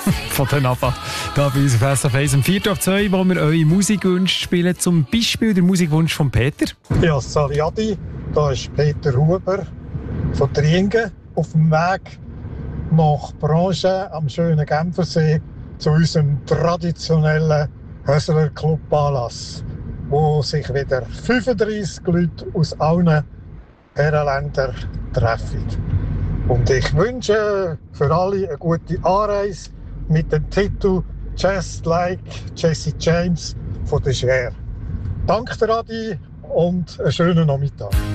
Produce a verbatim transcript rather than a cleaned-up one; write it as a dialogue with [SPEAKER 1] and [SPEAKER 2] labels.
[SPEAKER 1] von den ABBA. Hier bei uns auf S F eins am vier ab zwei, wo wir eure Musikwünsche spielen. Zum Beispiel der Musikwunsch von Peter.
[SPEAKER 2] Ja, Sali Adi, da ist Peter Huber von Triengen auf dem Weg nach Branche am schönen Genfersee zu unserem traditionellen Hösler Club Anlass, wo sich wieder fünfunddreissig Leute aus allen Herrenländern treffen. Und ich wünsche für alle eine gute Anreise mit dem Titel Just Like Jesse James von der Cher. Danke, Adi, und einen schönen Nachmittag.